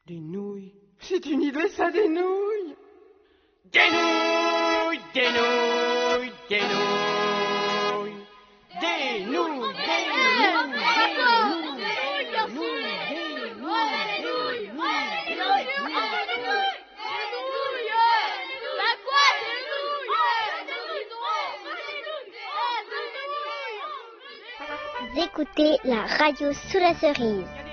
Des nouilles. C'est une idée, ça, des nouilles. Des nouilles, des nouilles, des nouilles. Des nouilles, Vous écoutez la radio sous la cerise.